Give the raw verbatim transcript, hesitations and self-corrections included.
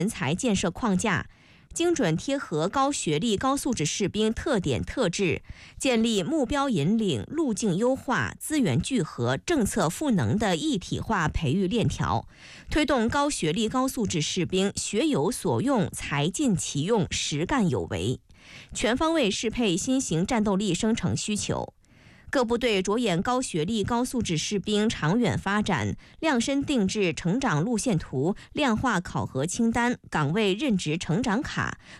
人才建设框架，精准贴合高学历高素质士兵特点特质，建立目标引领、路径优化、资源聚合、政策赋能的一体化培育链条，推动高学历高素质士兵学有所用、才尽其用、实干有为，全方位适配新型战斗力生成需求。各部队着眼高学历高素质士兵长远发展，量身定制成长路线图、量化考核清单、岗位任职成长卡，